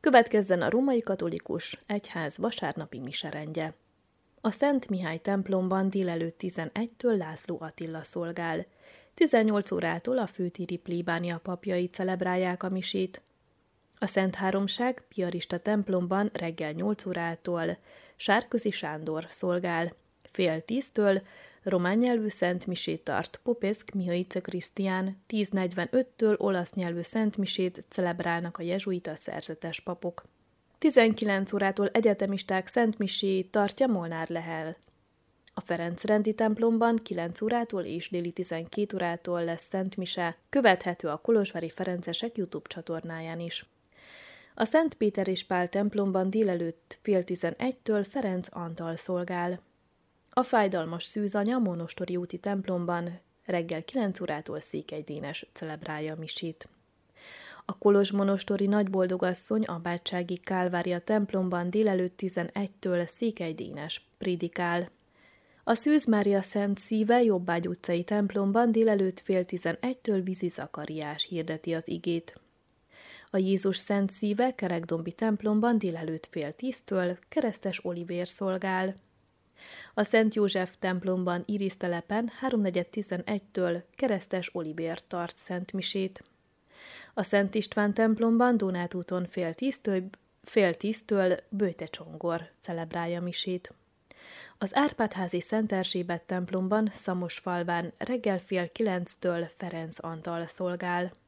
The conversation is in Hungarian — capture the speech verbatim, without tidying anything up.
Következzen a római katolikus egyház vasárnapi miserendje. A Szent Mihály templomban délelőtt tizenegytől László Attila szolgál. tizennyolc órától a főtéri plébánia papjai celebrálják a misét. A Szent Háromság piarista templomban reggel nyolc órától Sárközi Sándor szolgál. Fél tíztől román nyelvű szentmisét tart Popeszk Mihaice Krisztián, tíz negyvenöttől olasz nyelvű szentmisét celebrálnak a jezsuita szerzetes papok. tizenkilenc órától egyetemisták szentmiséjét tartja Molnár Lehel. A Ferencrendi templomban kilenc órától és déli tizenkét órától lesz szentmise, követhető a kolozsvári ferencesek YouTube csatornáján is. A Szent Péter és Pál templomban délelőtt fél tizenegytől Ferenc Antal szolgál. A Fájdalmas Szűzanya monostori úti templomban reggel kilenc órától Székely Dénes celebrálja a misét. A kolozsmonostori Nagyboldogasszony Apátsági Kálvária templomban délelőtt tizenegytől Székely Dénes prédikál. A Szűz Mária Szent Szíve Jobbágy utcai templomban délelőtt fél tizenegytől Vizi Zakariás hirdeti az igét. A Jézus Szent Szíve Kerekdombi templomban délelőtt fél tíztől Keresztes Olivér szolgál. A Szent József templomban Irisztelepen háromnegyed tizenegytől Keresztes Olivér tart szentmisét. A Szent István templomban Dónát úton fél tíztől, fél tíztől Böjte Csongor celebrálja misét. Az Árpád-házi Szent Erzsébet templomban Szamosfalván reggel fél kilenctől Ferenc Antal szolgál.